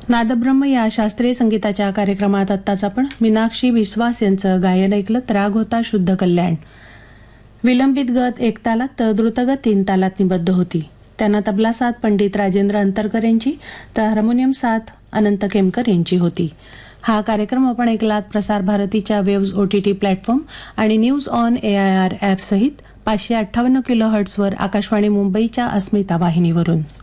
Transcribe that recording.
नादब्रह्म या शास्त्रीय संगीताच्या कार्यक्रमात आत्ताच आपण मीनाक्षी विश्वास यांचं गायन ऐकलं. राग होता शुद्ध कल्याण. विलंबित गत 1 तालात तर द्रुतगत 3 तालात निबद्ध होती. त्यांना तबला साथ पंडित राजेंद्र अंतरकर यांची तर हार्मोनियम साथ अनंत खेमकर यांची होती. हा कार्यक्रम आपण ऐकलात प्रसार भारतीच्या वेव्ज OTT प्लॅटफॉर्म आणि न्यूज ऑन AIR ॲप सहित 558 किलोहर्ट्झवर आकाशवाणी मुंबईच्या अस्मिता वाहिनीवरून.